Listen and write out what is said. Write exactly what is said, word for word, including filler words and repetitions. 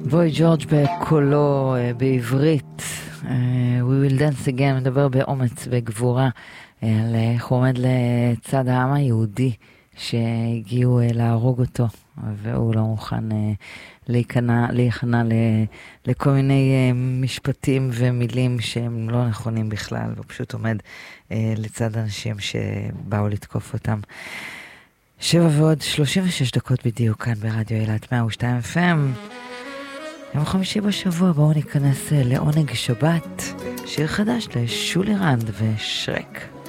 בוי ג'ורג' בקולו בעברית. We will dance again, מדבר באומץ וגבורה על איך הוא עומד לצד העם היהודי שהגיעו להרוג אותו, והוא לא מוכן להיכנע, להיכנע לכל מיני משפטים ומילים שהם לא נכונים בכלל, והוא פשוט עומד לצד אנשים שבאו לתקוף אותם. שבע ועוד שלושים ושש דקות בדיוק כאן ברדיו אילת מאה ושתיים אף אם. יום חמישי בשבוע, בואו ניכנס לעונג שבת, שיר חדש לשולי רנד ושרק.